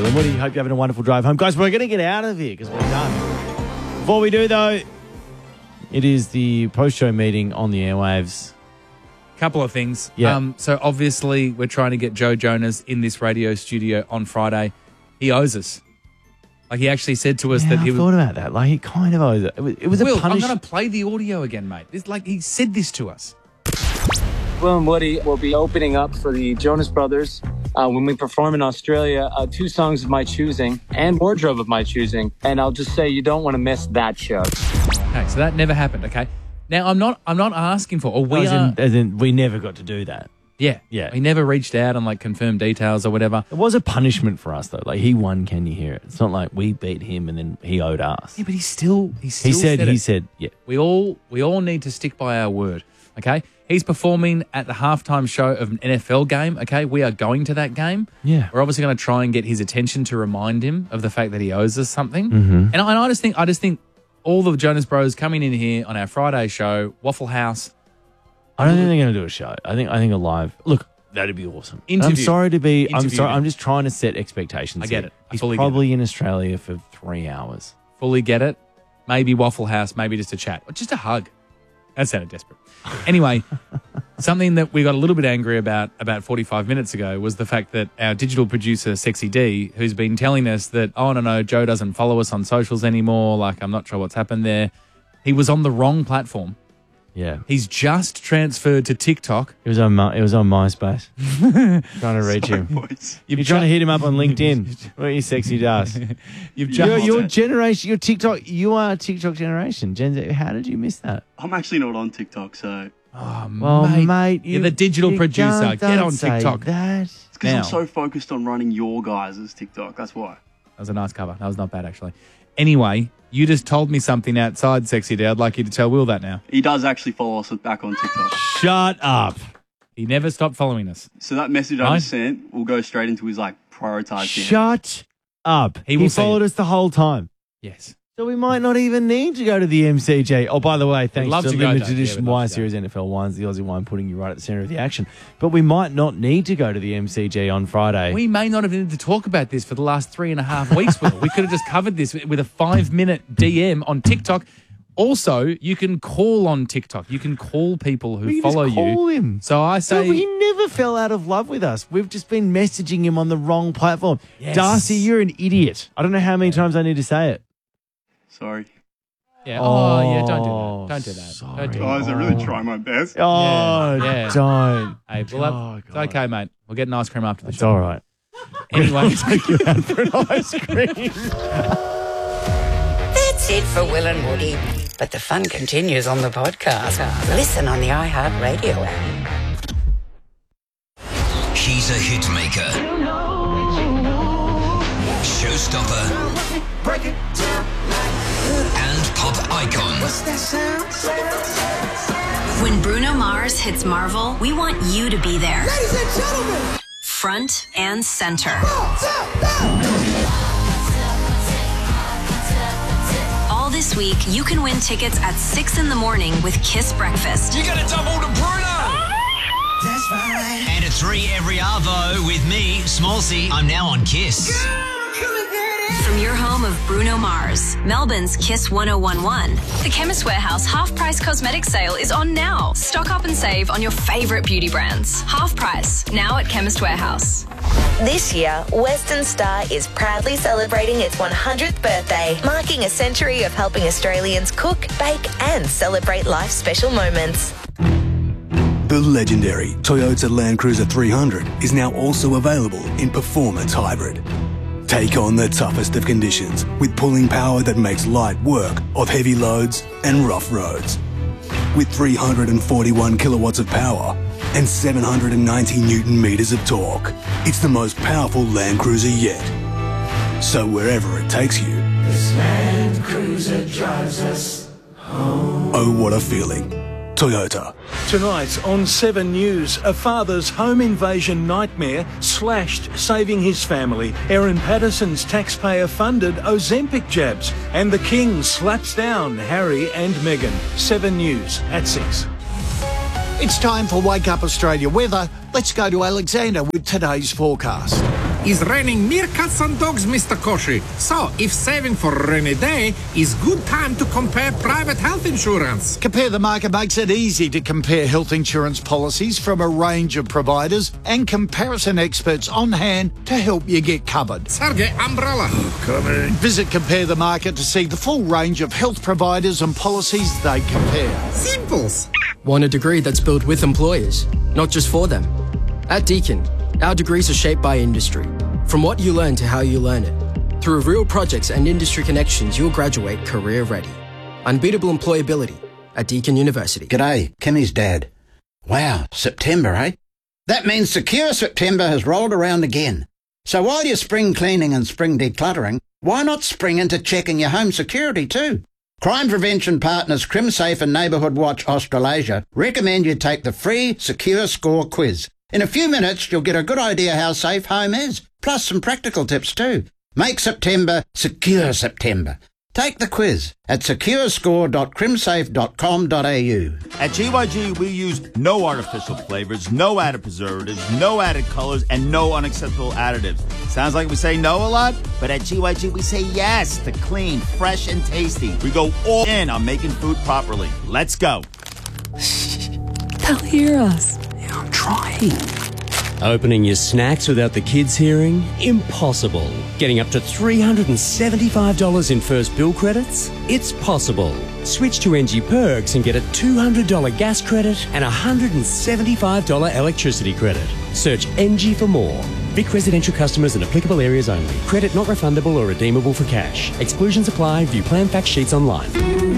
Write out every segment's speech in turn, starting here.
and Woody. Hope you're having a wonderful drive home. Guys, we're going to get out of here because we're done. Before we do, though, it is the post-show meeting on the airwaves. Couple of things. Yeah. So obviously we're trying to get Joe Jonas in this radio studio on Friday. He owes us. Like he actually said to us that he I thought about that. Like he kind of owes it. It was Will, a punish. I'm going to play the audio again, mate. It's like he said this to us. Will and Woody will be opening up for the Jonas Brothers when we perform in Australia. 2 songs of my choosing and wardrobe of my choosing. And I'll just say you don't want to miss that show. Okay, so that never happened. Okay, now I'm not asking for, or we are. As in, we never got to do that. Yeah. Yeah. He never reached out and like confirmed details or whatever. It was a punishment for us though. Like he won. Can you hear it? It's not like we beat him and then he owed us. Yeah, but he still He said. Yeah. We all need to stick by our word. Okay. He's performing at the halftime show of an NFL game. Okay. We are going to that game. Yeah. We're obviously going to try and get his attention to remind him of the fact that he owes us something. Mm-hmm. And I just think all the Jonas Bros coming in here on our Friday show, Waffle House. I don't think they're going to do a show. I think a live. Look, that'd be awesome. Interview. I'm sorry to be. I'm Interview sorry. him. I'm just trying to set expectations. I get here. it. I He's fully get probably in Australia for 3 hours. Fully get it. Maybe Waffle House, maybe just a chat. Or just a hug. That sounded desperate. Anyway, something that we got a little bit angry about 45 minutes ago was the fact that our digital producer, Sexy D, who's been telling us that, oh, no, Joe doesn't follow us on socials anymore. Like, I'm not sure what's happened there. He was on the wrong platform. Yeah. He's just transferred to TikTok. It was on MySpace. Trying to reach him. You're trying to hit him up on LinkedIn. What are you sexy does? Your generation, your TikTok, you are a TikTok generation. Gen Z, how did you miss that? I'm actually not on TikTok, so... Oh, Well, mate, you're the digital producer. Get on TikTok. That. It's because Now. I'm so focused on running your guys' TikTok. That's why. That was a nice cover. That was not bad, actually. Anyway, you just told me something outside, Sexy D. I'd like you to tell Will that now. He does actually follow us back on TikTok. Shut up. He never stopped following us. So that message I just sent will go straight into his, prioritized thing. Shut up. He will see followed it. us the whole time. Yes. So we might not even need to go to the MCG. Oh, by the way, thanks love to to go, limited though. Yeah, edition we'd love Wine to go. Series NFL Wines, the Aussie wine putting you right at the centre of the action. But we might not need to go to the MCG on Friday. We may not have needed to talk about this for the last 3.5 weeks, Will. We could have just covered this with a 5-minute DM on TikTok. Also, you can call on TikTok. You can call people who We follow just call you. him. So I say... No, he never fell out of love with us. We've just been messaging him on the wrong platform. Yes. Darcy, you're an idiot. I don't know how many times I need to say it. Sorry. Yeah. Oh, yeah, don't do that. Don't do that. sorry. Don't do Guys, I really try my best. Oh, Yeah. don't. Hey, it's okay, mate. We'll get an ice cream after the It's show. all right. Anyway, Take you out for an ice cream. That's it for Will and Woody. But the fun continues on the podcast. Listen on the iHeartRadio app. He's a hit maker. Showstopper. And pop icon. When Bruno Mars hits Marvel, we want you to be there. Ladies and gentlemen, Front and center. All this week, you can win tickets at 6 in the morning with Kiss Breakfast. You gotta double to Bruno! that's right. And at 3 every Arvo with me, Small C. I'm now on Kiss. From your home of Bruno Mars, Melbourne's Kiss 1011. The Chemist Warehouse half price cosmetic sale is on now. Stock up and save on your favourite beauty brands. Half price, now at Chemist Warehouse. This year, Western Star is proudly celebrating its 100th birthday, marking a century of helping Australians cook, bake, and celebrate life's special moments. The legendary Toyota Land Cruiser 300 is now also available in Performance Hybrid. Take on the toughest of conditions with pulling power that makes light work of heavy loads and rough roads. With 341 kilowatts of power and 790 Newton meters of torque, it's the most powerful Land Cruiser yet. So wherever it takes you, This Land Cruiser drives us home. oh what a feeling. Toyota. Tonight on 7 News, a father's home invasion nightmare slashed saving his family. Erin Patterson's taxpayer-funded Ozempic jabs. And the King slaps down Harry and Meghan. 7 News at 6. It's time for Wake Up Australia weather. Let's go to Alexander with today's forecast. is raining meerkats and dogs, Mr. Koshi. So, if saving for a rainy day is good time to compare private health insurance. Compare the Market makes it easy to compare health insurance policies from a range of providers and comparison experts on hand to help you get covered. Sergey, umbrella. Coming. Visit Compare the Market to see the full range of health providers and policies they compare. Simples. Want a degree that's built with employers, not just for them? At Deakin, our degrees are shaped by industry. From what you learn to how you learn it. Through real projects and industry connections, you'll graduate career ready. Unbeatable employability at Deakin University. G'day, Kimmy's dad. Wow, September, eh? That means Secure September has rolled around again. So while you're spring cleaning and spring decluttering, why not spring into checking your home security too? Crime prevention partners CrimSafe and Neighbourhood Watch Australasia recommend you take the free Secure Score quiz. In a few minutes, you'll get a good idea how safe home is, plus some practical tips too. Make September Secure September. Take the quiz at securescore.crimsafe.com.au. At GYG, we use no artificial flavors, no added preservatives, no added colors, and no unacceptable additives. Sounds like we say no a lot, but at GYG, we say yes to clean, fresh, and tasty. We go all in on making food properly. Let's go. They'll hear us. Yeah, I'm trying. Opening your snacks without the kids hearing? Impossible. Getting up to $375 in first bill credits? It's possible. Switch to NG Perks and get a $200 gas credit and a $175 electricity credit. Search NG for more. Vic residential customers in applicable areas only. Credit not refundable or redeemable for cash. Exclusions apply. View plan fact sheets online.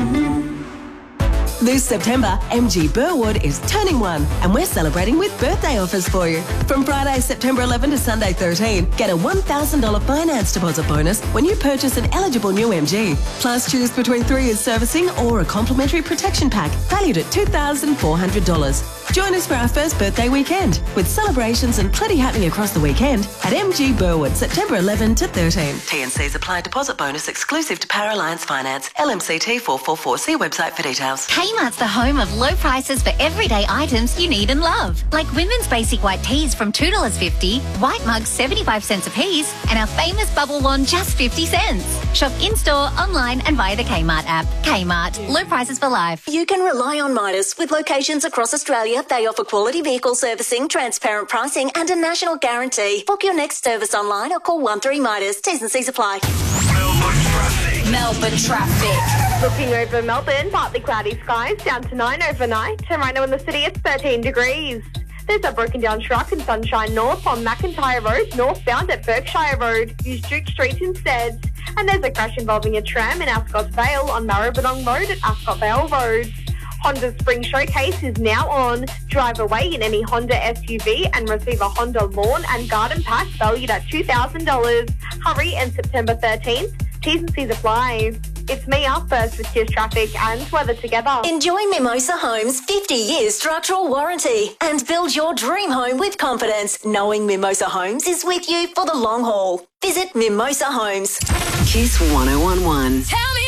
This September, MG Burwood is turning 1 and we're celebrating with birthday offers for you. From Friday, September 11 to Sunday 13, get a $1,000 finance deposit bonus when you purchase an eligible new MG. Plus, choose between 3 years servicing or a complimentary protection pack valued at $2,400. Join us for our first birthday weekend with celebrations and plenty happening across the weekend at MG Burwood, September 11 to 13. T&Cs apply. Deposit bonus exclusive to Power Alliance Finance. LMCT 444. See website for details. Kmart's the home of low prices for everyday items you need and love. Like women's basic white tees from $2.50, white mugs 75 cents a piece, and our famous bubble wand just 50 cents. Shop in-store, online and via the Kmart app. Kmart, low prices for life. You can rely on Midas. With locations across Australia, they offer quality vehicle servicing, transparent pricing and a national guarantee. Book your next service online or call 13 Midas. T's and C's apply. Melbourne traffic. Looking over Melbourne, partly cloudy skies, down to 9 overnight. And right now in the city, it's 13 degrees. There's a broken down truck in Sunshine North on McIntyre Road, northbound at Berkshire Road. Use Duke Street instead. And there's a crash involving a tram in Ascot Vale on Maribyrnong Road at Ascot Vale Road. Honda's Spring Showcase is now on. Drive away in any Honda SUV and receive a Honda Lawn and Garden Pack valued at $2,000. Hurry and September 13th. T's and C's apply. It's me up first with Kiss Traffic and weather together. Enjoy Mimosa Homes' 50 years structural warranty and build your dream home with confidence, knowing Mimosa Homes is with you for the long haul. Visit Mimosa Homes. Kiss 1011. Tell me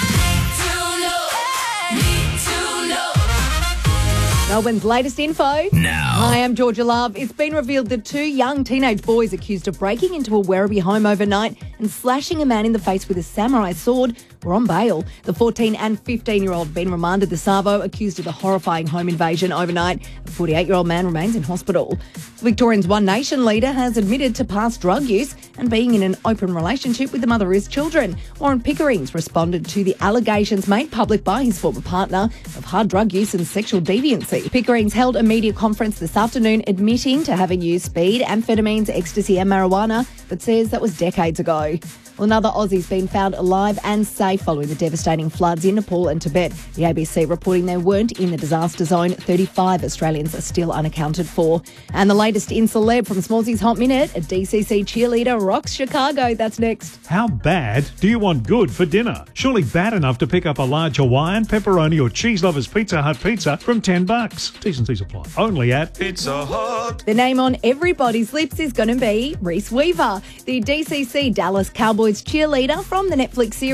Melbourne's latest info. Now. Hi, I'm Georgia Love. It's been revealed that 2 young teenage boys accused of breaking into a Werribee home overnight and slashing a man in the face with a samurai sword were on bail. The 14 and 15-year-old have been remanded to Savo, accused of the horrifying home invasion overnight. A 48-year-old man remains in hospital. Victorian's One Nation leader has admitted to past drug use and being in an open relationship with the mother of his children. Warren Pickering's responded to the allegations made public by his former partner of hard drug use and sexual deviancy. Pickering's held a media conference this afternoon admitting to having used speed, amphetamines, ecstasy and marijuana, but says that was decades ago. Well, another Aussie's been found alive and safe following the devastating floods in Nepal and Tibet. The ABC reporting they weren't in the disaster zone. 35 Australians are still unaccounted for. And the latest in celeb from Smallsy's Hot Minute, a DCC cheerleader rocks Chicago. That's next. How bad do you want good for dinner? Surely bad enough to pick up a large Hawaiian, pepperoni or cheese lovers Pizza Hut pizza from $10. T's and C's apply. Only at Pizza Hut. The name on everybody's lips is going to be Reese Weaver. The DCC Dallas Cowboys cheerleader from the Netflix series has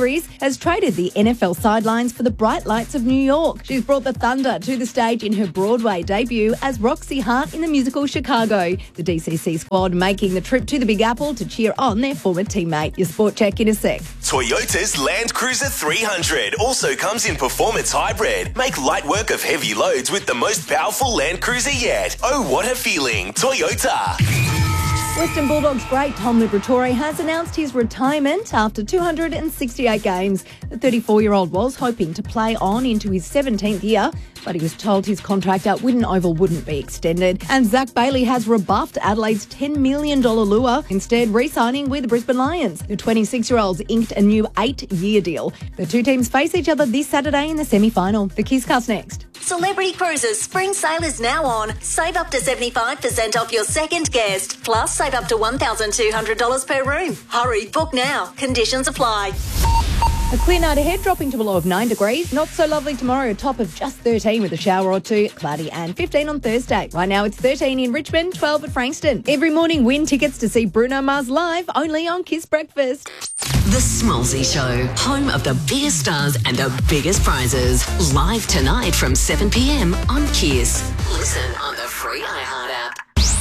has traded the NFL sidelines for the bright lights of New York. She's brought the Thunder to the stage in her Broadway debut as Roxy Hart in the musical Chicago. The DCC squad making the trip to the Big Apple to cheer on their former teammate. Your sport check in a sec. Toyota's Land Cruiser 300 also comes in performance hybrid. Make light work of heavy loads with the most powerful Land Cruiser yet. Oh, what a feeling. Toyota. Western Bulldogs great Tom Liberatore has announced his retirement after 268 games. The 34-year-old was hoping to play on into his 17th year, but he was told his contract at Whitten Oval wouldn't be extended. And Zach Bailey has rebuffed Adelaide's $10 million lure, instead re-signing with the Brisbane Lions. The 26-year-olds inked a new 8-year deal. The two teams face each other this Saturday in the semi-final. The Kisscast next. Celebrity Cruises spring sale is now on. Save up to 75% off your second guest, plus save up to $1,200 per room. Hurry, book now. Conditions apply. A clear night ahead, dropping to a low of 9 degrees. Not so lovely tomorrow, a top of just 13 with a shower or two. Cloudy and 15 on Thursday. Right now it's 13 in Richmond, 12 at Frankston. Every morning win tickets to see Bruno Mars live, only on Kiss Breakfast. The Smallsy Show, home of the biggest stars and the biggest prizes. Live tonight from 7 p.m. on Kiss. Listen on the free iHeart app.